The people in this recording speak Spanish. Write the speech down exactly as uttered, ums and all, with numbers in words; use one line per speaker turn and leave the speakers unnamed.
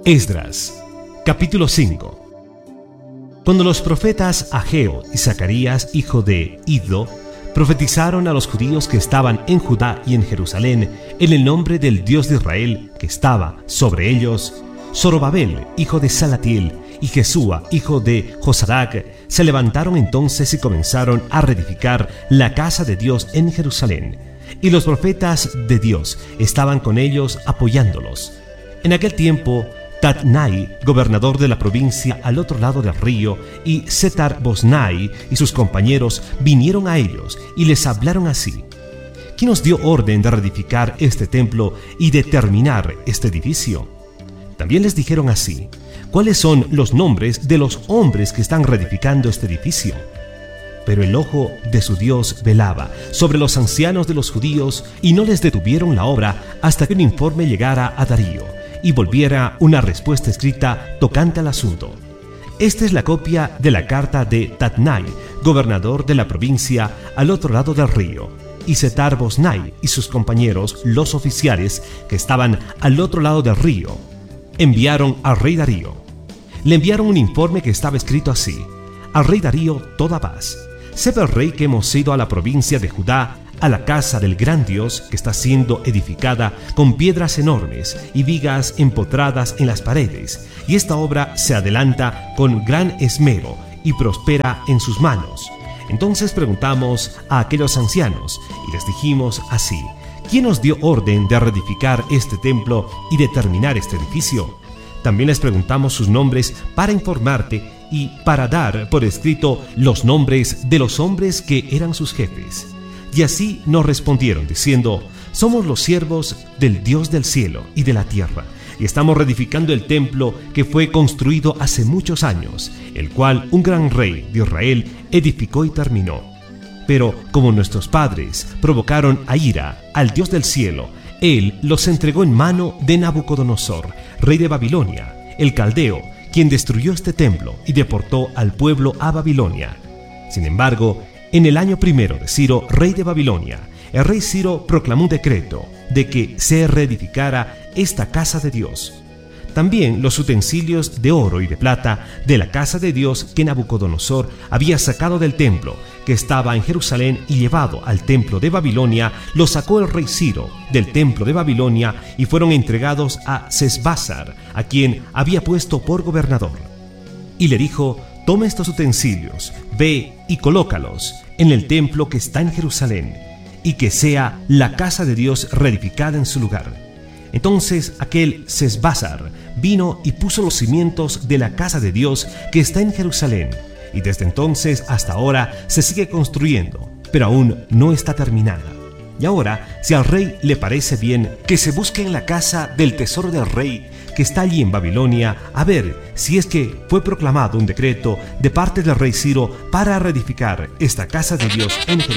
Esdras, capítulo cinco. Cuando los profetas Ageo y Zacarías, hijo de Iddo, profetizaron a los judíos que estaban en Judá y en Jerusalén en el nombre del Dios de Israel que estaba sobre ellos, Zorobabel, hijo de Salatiel, y Jesúa, hijo de Josadac, se levantaron entonces y comenzaron a reedificar la casa de Dios en Jerusalén. Y los profetas de Dios estaban con ellos apoyándolos. En aquel tiempo, Tatnai, gobernador de la provincia al otro lado del río, y Setar-Boznai y sus compañeros vinieron a ellos y les hablaron así: ¿Quién os dio orden de reedificar este templo y de terminar este edificio? También les dijeron así: ¿cuáles son los nombres de los hombres que están reedificando este edificio? Pero el ojo de su Dios velaba sobre los ancianos de los judíos y no les detuvieron la obra hasta que un informe llegara a Darío y volviera una respuesta escrita tocante al asunto. Esta es la copia de la carta de Tatnai, gobernador de la provincia al otro lado del río, y Setar-Boznai y sus compañeros, los oficiales que estaban al otro lado del río, enviaron al rey Darío. Le enviaron un informe que estaba escrito así: al rey Darío toda paz. Sepa el rey que hemos ido a la provincia de Judá, a la casa del gran Dios que está siendo edificada con piedras enormes y vigas empotradas en las paredes, y esta obra se adelanta con gran esmero y prospera en sus manos. Entonces preguntamos a aquellos ancianos y les dijimos así: ¿quién os dio orden de reedificar este templo y de terminar este edificio? También les preguntamos sus nombres para informarte y para dar por escrito los nombres de los hombres que eran sus jefes. Y así nos respondieron diciendo: somos los siervos del Dios del cielo y de la tierra, y estamos reedificando el templo que fue construido hace muchos años, el cual un gran rey de Israel edificó y terminó. Pero como nuestros padres provocaron a ira al Dios del cielo, Él los entregó en mano de Nabucodonosor, rey de Babilonia, el caldeo, quien destruyó este templo y deportó al pueblo a Babilonia. Sin embargo, en el año primero de Ciro, rey de Babilonia, el rey Ciro proclamó un decreto de que se reedificara esta casa de Dios. También los utensilios de oro y de plata de la casa de Dios que Nabucodonosor había sacado del templo que estaba en Jerusalén y llevado al templo de Babilonia, los sacó el rey Ciro del templo de Babilonia y fueron entregados a Sesbazar, a quien había puesto por gobernador. Y le dijo: toma estos utensilios, ve y colócalos en el templo que está en Jerusalén, y que sea la casa de Dios reedificada en su lugar. Entonces aquel Sesbazar vino y puso los cimientos de la casa de Dios que está en Jerusalén, y desde entonces hasta ahora se sigue construyendo, pero aún no está terminada. Y ahora, si al rey le parece bien, que se busque en la casa del tesoro del rey que está allí en Babilonia, a ver si es que fue proclamado un decreto de parte del rey Ciro para reedificar esta casa de Dios en Jerusalén.